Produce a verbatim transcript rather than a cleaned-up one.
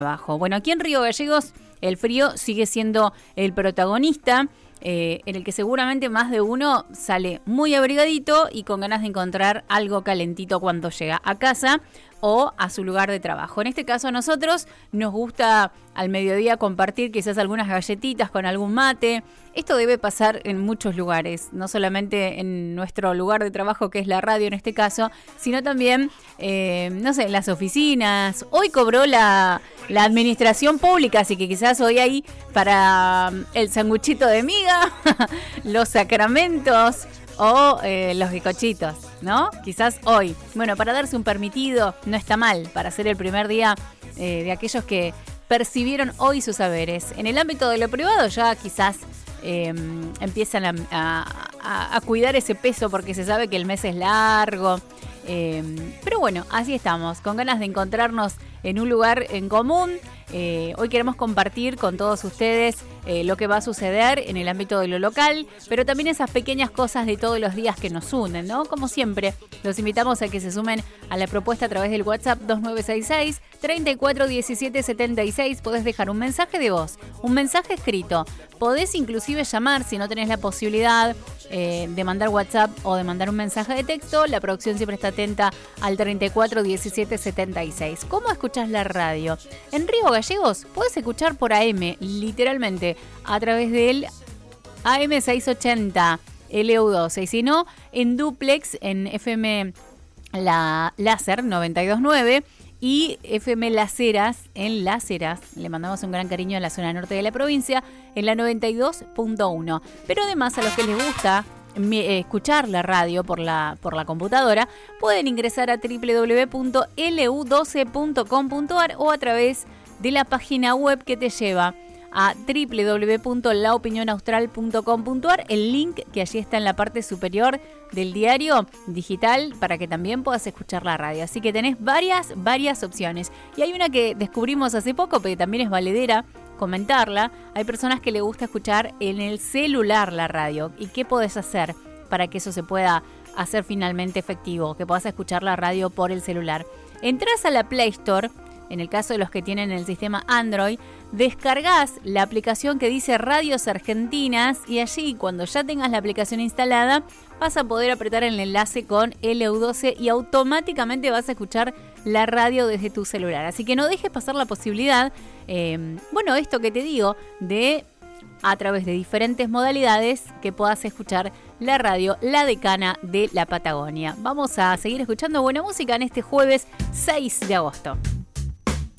Abajo. Bueno, aquí en Río Gallegos el frío sigue siendo el protagonista, eh, en el que seguramente más de uno sale muy abrigadito y con ganas de encontrar algo calentito cuando llega a casa o a su lugar de trabajo. En este caso a nosotros nos gusta al mediodía compartir quizás algunas galletitas con algún mate. Esto debe pasar en muchos lugares, no solamente en nuestro lugar de trabajo, que es la radio en este caso, sino también, eh, no sé, en las oficinas. Hoy cobró la, la administración pública, así que quizás hoy hay para el sanguchito de miga, los sacramentos o eh, los bizcochitos, ¿no? Quizás hoy. Bueno, para darse un permitido no está mal, para ser el primer día eh, de aquellos que percibieron hoy sus saberes. En el ámbito de lo privado ya quizás eh, empiezan a, a, a cuidar ese peso porque se sabe que el mes es largo. Eh, pero bueno, así estamos, con ganas de encontrarnos en un lugar en común. Eh, hoy queremos compartir con todos ustedes eh, lo que va a suceder en el ámbito de lo local, pero también esas pequeñas cosas de todos los días que nos unen, ¿no? Como siempre, los invitamos a que se sumen a la propuesta a través del WhatsApp dos nueve seis seis, treinta y cuatro diecisiete setenta y seis. Podés dejar un mensaje de voz, un mensaje escrito. Podés inclusive llamar si no tenés la posibilidad eh, de mandar WhatsApp o de mandar un mensaje de texto. La producción siempre está atenta al treinta y cuatro diecisiete setenta y seis. ¿Cómo escuchás la radio? En Río Gallegos podés escuchar por A M, literalmente, a través del A M seiscientos ochenta L U doce. Y si no, en duplex, en F M la Láser noventa y dos punto nueve y F M Las Heras en Las Heras. Le mandamos un gran cariño a la zona norte de la provincia, en la noventa y dos punto uno. Pero además, a los que les gusta escuchar la radio por la, por la computadora, pueden ingresar a doble u doble u doble u punto L U doce punto com punto a r o a través de la página web que te lleva a doble u doble u doble u punto la opinión austral punto com punto a r, el link que allí está en la parte superior del diario digital para que también puedas escuchar la radio. Así que tenés varias, varias opciones. Y hay una que descubrimos hace poco, pero también es valedera comentarla. Hay personas que les gusta escuchar en el celular la radio. ¿Y qué podés hacer para que eso se pueda hacer finalmente efectivo? Que puedas escuchar la radio por el celular. Entrás a la Play Store. En el caso de los que tienen el sistema Android, descargás la aplicación que dice Radios Argentinas y allí, cuando ya tengas la aplicación instalada, vas a poder apretar el enlace con L U doce y automáticamente vas a escuchar la radio desde tu celular. Así que no dejes pasar la posibilidad, eh, bueno, esto que te digo, de a través de diferentes modalidades que puedas escuchar la radio La Decana de la Patagonia. Vamos a seguir escuchando buena música en este jueves seis de agosto.